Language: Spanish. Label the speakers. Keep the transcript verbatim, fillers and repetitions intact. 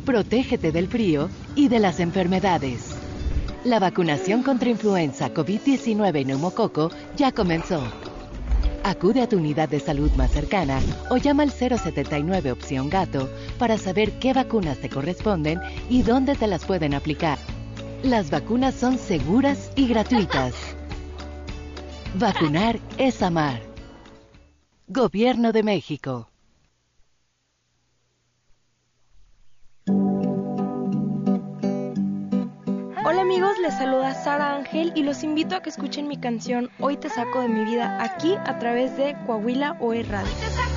Speaker 1: Protégete del frío y de las enfermedades. La vacunación contra influenza, COVID diecinueve y neumococo ya comenzó. Acude a tu unidad de salud más cercana o llama al cero setenta y nueve opción gato para saber qué vacunas te corresponden y dónde te las pueden aplicar. Las vacunas son seguras y gratuitas. Vacunar es amar. Gobierno de México.
Speaker 2: Hola amigos, les saluda Sara Ángel y los invito a que escuchen mi canción Hoy te saco de mi vida aquí a través de Coahuila O E Radio.